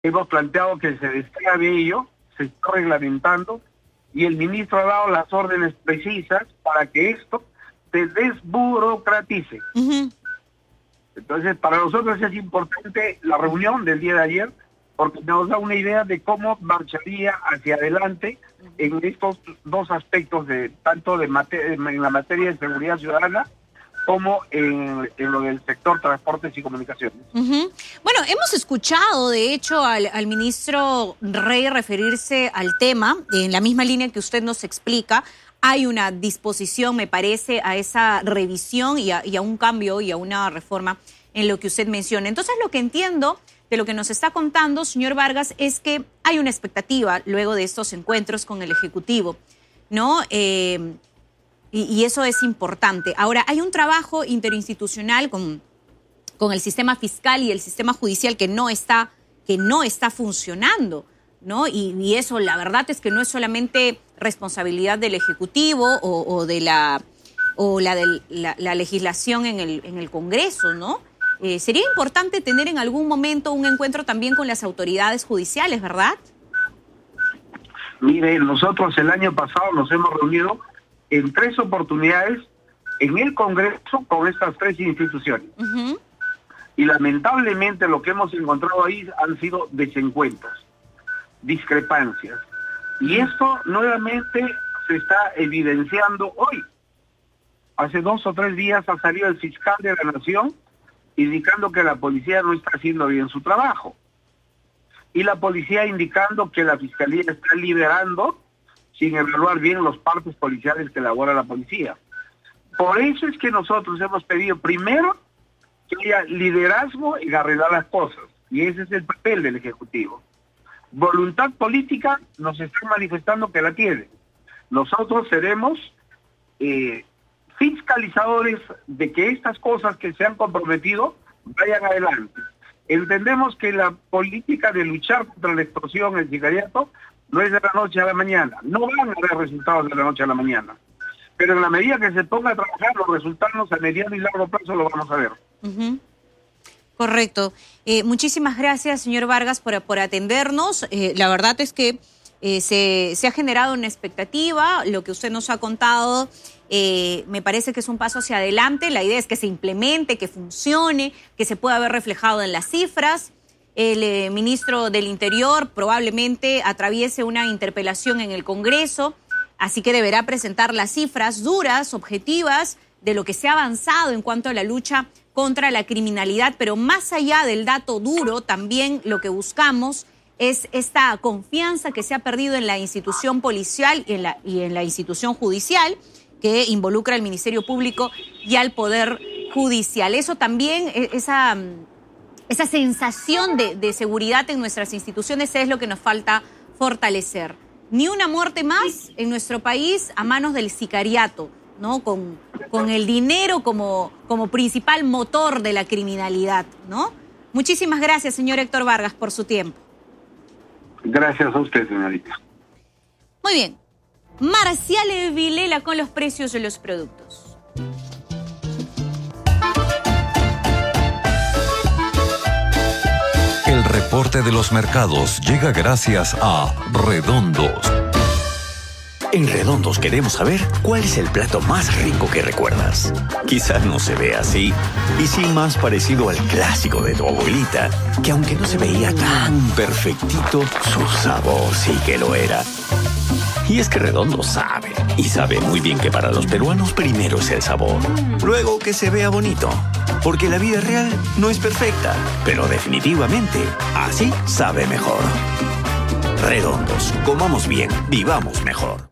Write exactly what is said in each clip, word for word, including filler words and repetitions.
Hemos planteado que se destrabe ello, se está reglamentando, y el ministro ha dado las órdenes precisas para que esto se desburocratice. Uh-huh. Entonces, para nosotros es importante la reunión del día de ayer, porque nos da una idea de cómo marcharía hacia adelante en estos dos aspectos, de tanto de mate- en la materia de seguridad ciudadana como en, en lo del sector transportes y comunicaciones. Uh-huh. Bueno, hemos escuchado, de hecho, al, al ministro Rey referirse al tema, en la misma línea que usted nos explica. Hay una disposición, me parece, a esa revisión y a, y a un cambio y a una reforma en lo que usted menciona. Entonces, lo que entiendo de lo que nos está contando, señor Vargas, es que hay una expectativa luego de estos encuentros con el Ejecutivo, ¿no? Eh, y, y eso es importante. Ahora, hay un trabajo interinstitucional con, con el sistema fiscal y el sistema judicial que no está, que no está funcionando, ¿no? Y, y eso, la verdad es que no es solamente responsabilidad del Ejecutivo o, o de la, o la, de la, la legislación en el, en el Congreso, ¿no? Eh, sería importante tener en algún momento un encuentro también con las autoridades judiciales, ¿verdad? Mire, nosotros el año pasado nos hemos reunido en tres oportunidades en el Congreso con estas tres instituciones. Uh-huh. Y lamentablemente lo que hemos encontrado ahí han sido desencuentros, discrepancias. Y esto nuevamente se está evidenciando hoy. Hace dos o tres días ha salido el fiscal de la Nación indicando que la policía no está haciendo bien su trabajo. Y la policía indicando que la fiscalía está liderando sin evaluar bien los partes policiales que elabora la policía. Por eso es que nosotros hemos pedido primero que haya liderazgo y arreglar las cosas. Y ese es el papel del Ejecutivo. Voluntad política nos está manifestando que la tiene. Nosotros seremos eh, fiscalizadores de que estas cosas que se han comprometido vayan adelante. Entendemos que la política de luchar contra la extorsión, el sicariato, no es de la noche a la mañana. No van a haber resultados de la noche a la mañana. Pero en la medida que se ponga a trabajar, los resultados a mediano y largo plazo los vamos a ver. Uh-huh. Correcto. Eh, muchísimas gracias, señor Vargas, por, por atendernos. Eh, la verdad es que eh, se, se ha generado una expectativa. Lo que usted nos ha contado eh, me parece que es un paso hacia adelante. La idea es que se implemente, que funcione, que se pueda ver reflejado en las cifras. El eh, ministro del Interior probablemente atraviese una interpelación en el Congreso, así que deberá presentar las cifras duras, objetivas, de lo que se ha avanzado en cuanto a la lucha contra la criminalidad, pero más allá del dato duro, también lo que buscamos es esta confianza que se ha perdido en la institución policial y en la, y en la institución judicial, que involucra al Ministerio Público y al Poder Judicial. Eso también, esa, esa sensación de, de seguridad en nuestras instituciones es lo que nos falta fortalecer. Ni una muerte más en nuestro país a manos del sicariato, ¿no? Con, con el dinero como, como principal motor de la criminalidad, ¿no? Muchísimas gracias, señor Héctor Vargas, por su tiempo. Gracias a usted, señorita. Muy bien. Marcial Vilela con los precios de los productos. El reporte de los mercados llega gracias a Redondos. En Redondos queremos saber cuál es el plato más rico que recuerdas. Quizás no se vea así, y sí más parecido al clásico de tu abuelita, que aunque no se veía tan perfectito, su sabor sí que lo era. Y es que Redondo sabe, y sabe muy bien que para los peruanos primero es el sabor, luego que se vea bonito, porque la vida real no es perfecta, pero definitivamente así sabe mejor. Redondos, comamos bien, vivamos mejor.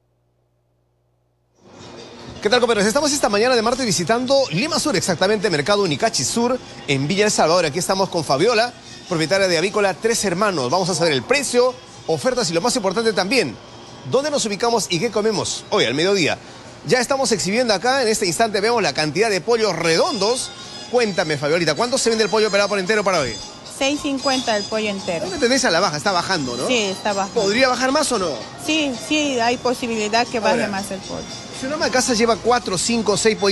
¿Qué tal, compañeros? Estamos esta mañana de martes visitando Lima Sur, exactamente Mercado Unicachi Sur, en Villa El Salvador. Aquí estamos con Fabiola, propietaria de Avícola Tres Hermanos. Vamos a saber el precio, ofertas y lo más importante también, dónde nos ubicamos y qué comemos hoy al mediodía. Ya estamos exhibiendo acá, en este instante vemos la cantidad de pollos redondos. Cuéntame, Fabiolita, ¿cuánto se vende el pollo operado por entero para hoy? seis cincuenta el pollo entero. ¿Dónde tenés a la baja? Está bajando, ¿no? Sí, está bajando. ¿Podría bajar más o no? Sí, sí, hay posibilidad que baje Ahora, más el pollo. Si una ama de casa lleva cuatro, cinco, seis pollitos,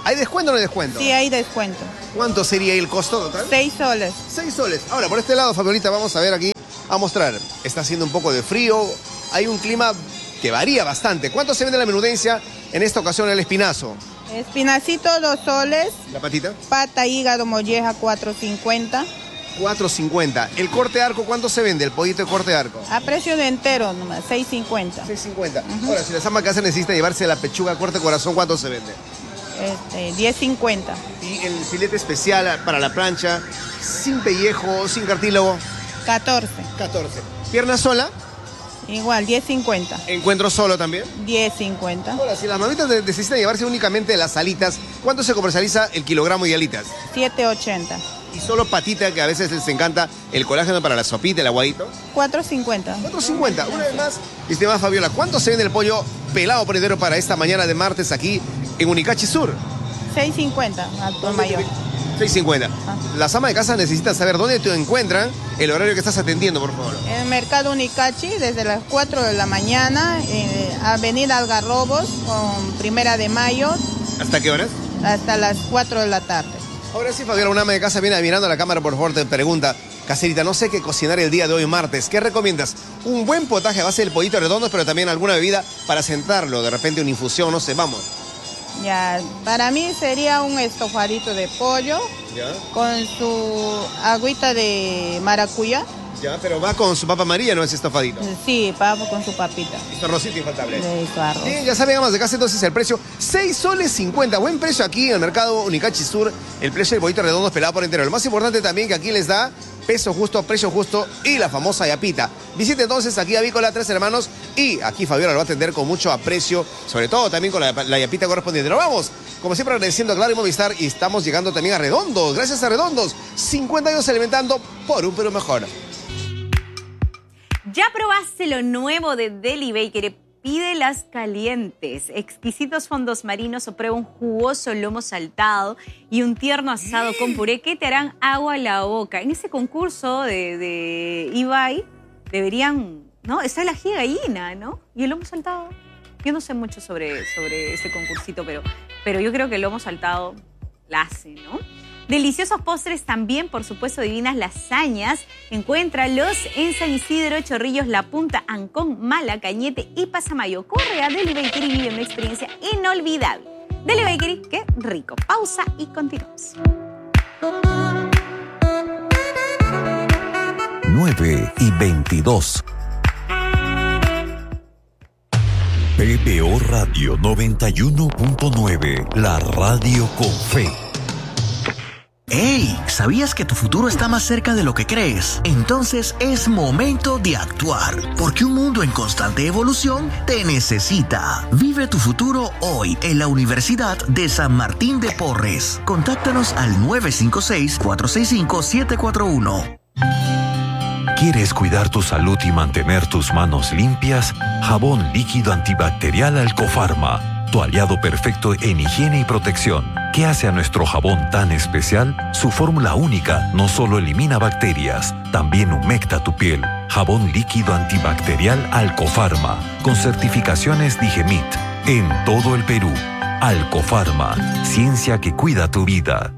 ¿Hay descuento o no hay descuento? Sí, hay descuento. ¿Cuánto sería el costo total? Seis soles. Seis soles. Ahora, por este lado, Fabiolita, vamos a ver aquí, a mostrar. Está haciendo un poco de frío, hay un clima que varía bastante. ¿Cuánto se vende la menudencia en esta ocasión el espinazo? Espinacito, dos soles. ¿La patita? Pata, hígado, molleja, cuatro cincuenta. cuatro cincuenta. ¿El corte de arco cuánto se vende? El pollito de corte de arco. A precio de entero nomás, seis cincuenta. seis cincuenta. Uh-huh. Ahora, si la ama casa necesita llevarse la pechuga corte corazón, ¿cuánto se vende? Este, diez cincuenta. Y el filete especial para la plancha, sin pellejo, sin cartílago. catorce. catorce. ¿Pierna sola? Igual, diez cincuenta. ¿Encuentro solo también? diez cincuenta. Ahora, si las mamitas necesitan llevarse únicamente las alitas, ¿cuánto se comercializa el kilogramo de alitas? siete ochenta. Y solo patita, que a veces les encanta el colágeno para la sopita, el aguadito. cuatro cincuenta. cuatro cincuenta. Una vez más, estimada Fabiola, ¿cuánto se vende el pollo pelado por entero para esta mañana de martes aquí en Unicachi Sur? seis cincuenta, al mayor. seis cincuenta. Ah. Las amas de casa necesitan saber dónde te encuentran, el horario que estás atendiendo, por favor. En el mercado Unicachi, desde las cuatro de la mañana, eh, Avenida Algarrobos, con Primera de Mayo, ¿Hasta qué horas? hasta las cuatro de la tarde. Ahora sí, Fabiola, una ama de casa viene mirando a la cámara, por favor, te pregunta. Caserita, no sé qué cocinar el día de hoy martes. ¿Qué recomiendas? Un buen potaje a base del pollito redondo, pero también alguna bebida para sentarlo. De repente una infusión, no sé, vamos. Ya, para mí sería un estofadito de pollo Ya, con su agüita de maracuyá. ya, pero va con su papa amarilla, no es estofadito. Sí, pavo con su papita. Y su arrocito infaltable. De su arroz. Bien, ya saben, amas de casa, entonces el precio, seis soles cincuenta. Buen precio aquí en el mercado Unicachi Sur. El precio del pollito redondo pelado por entero. Lo más importante también que aquí les da peso justo, precio justo y la famosa yapita. Visite entonces aquí Avícola Tres Hermanos y aquí Fabiola lo va a atender con mucho aprecio, sobre todo también con la, la yapita correspondiente. Nos vamos, como siempre, agradeciendo a Claro y Movistar y estamos llegando también a Redondos. Gracias a Redondos, cincuenta años alimentando por un Perú mejor. ¿Ya probaste lo nuevo de Deli Bakery? Pídelas calientes, exquisitos fondos marinos o prueba un jugoso lomo saltado y un tierno asado con puré que te harán agua a la boca. En ese concurso de, de Ibai deberían, ¿no? Está el ají de gallina, ¿no? Y el lomo saltado. Yo no sé mucho sobre, sobre ese concursito, pero, pero yo creo que el lomo saltado la hace, ¿no? Deliciosos postres también, por supuesto, divinas lasañas. Encuéntralos en San Isidro, Chorrillos, La Punta, Ancón, Mala, Cañete y Pasamayo. Corre a Deli Bakery y vive una experiencia inolvidable. Deli Bakery, qué rico. Pausa y continuamos. nueve y veintidós. P B O Radio noventa y uno punto nueve, la radio con fe. ¡Hey! ¿Sabías que tu futuro está más cerca de lo que crees? Entonces es momento de actuar, porque un mundo en constante evolución te necesita. Vive tu futuro hoy en la Universidad de San Martín de Porres. Contáctanos al nueve cinco seis, cuatro seis cinco, siete cuatro uno. ¿Quieres cuidar tu salud y mantener tus manos limpias? Jabón líquido antibacterial Alcofarma, tu aliado perfecto en higiene y protección. ¿Qué hace a nuestro jabón tan especial? Su fórmula única no solo elimina bacterias, también humecta tu piel. Jabón líquido antibacterial Alcofarma, con certificaciones Digemit, en todo el Perú. Alcofarma, ciencia que cuida tu vida.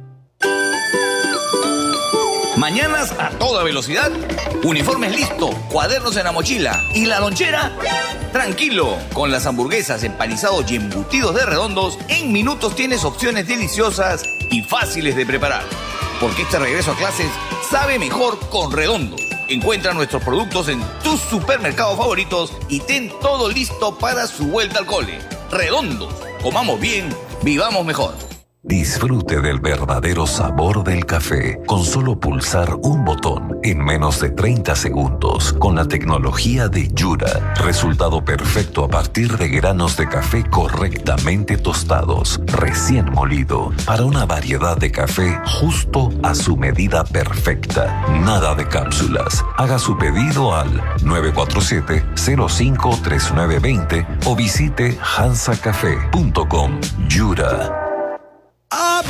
Mañanas a toda velocidad, uniformes listo, cuadernos en la mochila y la lonchera. Tranquilo, con las hamburguesas, empanizados y embutidos de Redondos, en minutos tienes opciones deliciosas y fáciles de preparar. Porque este regreso a clases sabe mejor con Redondos. Encuentra nuestros productos en tus supermercados favoritos y ten todo listo para su vuelta al cole. Redondos, comamos bien, vivamos mejor. Disfrute del verdadero sabor del café con solo pulsar un botón en menos de treinta segundos con la tecnología de Yura. Resultado perfecto a partir de granos de café correctamente tostados, recién molido, para una variedad de café justo a su medida perfecta. Nada de cápsulas. Haga su pedido al nueve cuatro siete, cero cinco tres nueve dos cero o visite hansa café punto com. Yura. Hablaba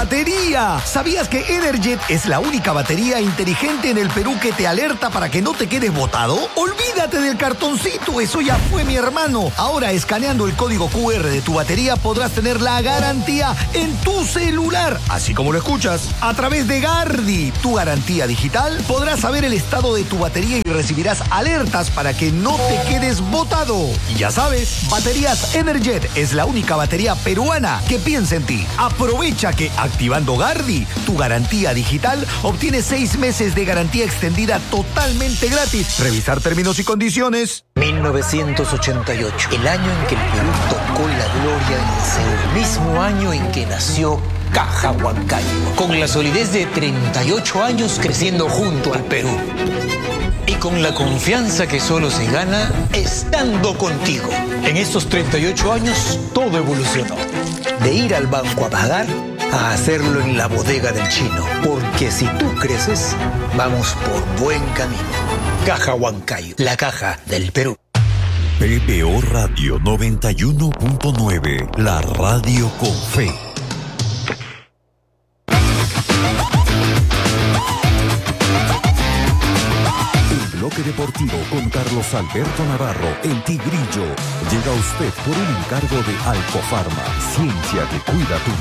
batería. ¿Sabías que Energet es la única batería inteligente en el Perú que te alerta para que no te quedes botado? Olvídate del cartoncito, eso ya fue, mi hermano. Ahora, escaneando el código cu erre de tu batería, podrás tener la garantía en tu celular, así como lo escuchas, a través de Gardi, tu garantía digital. Podrás saber el estado de tu batería y recibirás alertas para que no te quedes botado. Y ya sabes, Baterías Energet es la única batería peruana que piensa en ti. Aprovecha que activando Gardi, tu garantía digital, obtienes seis meses de garantía extendida totalmente gratis. Revisar términos y condiciones. mil novecientos ochenta y ocho, el año en que el Perú tocó la gloria en el Seúl, mismo año en que nació Caja Huancayo, con la solidez de treinta y ocho años creciendo junto al Perú. Y con la confianza que solo se gana estando contigo. En estos treinta y ocho años todo evolucionó. De ir al banco a pagar a hacerlo en la bodega del chino. Porque si tú creces, vamos por buen camino. Caja Huancayo, la caja del Perú. P P O Radio noventa y uno punto nueve, la radio con fe. Bloque Deportivo con Carlos Alberto Navarro, el Tigrillo. Llega a usted por un encargo de Alcofarma, ciencia que cuida tu vida.